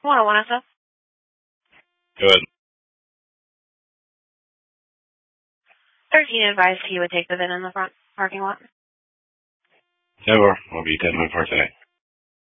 101 SF. Good. 13 advised he would take the VIN in the front parking lot. Never. I'll be 10 minutes for today.